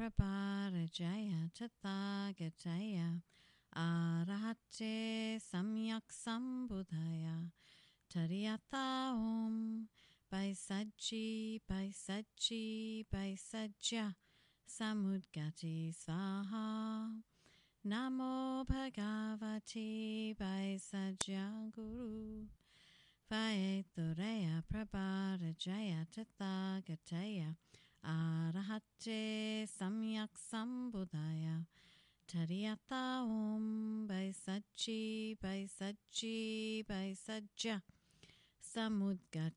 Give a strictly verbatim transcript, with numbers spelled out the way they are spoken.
Prabharajaya Tathagataya Arahate Samyak Sambudhaya Tariyata Om Baisaji Baisaji Baisaja Samudgati Swaha Namo Bhagavati Baisaja Guru Vaitureya Prabharajaya Tathagataya Arahate Samyak Sambudhaya Tariyata Om Baisaji Baisaji Baisaja Samudgati